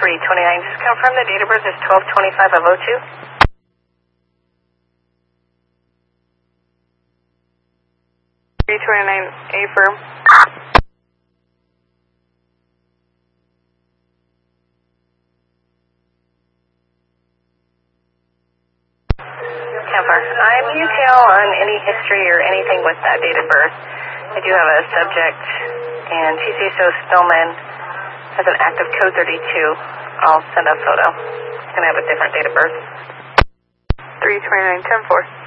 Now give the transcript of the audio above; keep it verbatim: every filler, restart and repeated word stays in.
three twenty-nine. Just confirm the date of birth is twelve twenty-five of oh two. three twenty-nine, affirm. Confirm. I'm detail on any history or anything with that date of birth. I do have a subject, and T C S O Spillman has an active code thirty-two. I'll send a photo. It's going to have a different date of birth. three twenty-nine, ten four.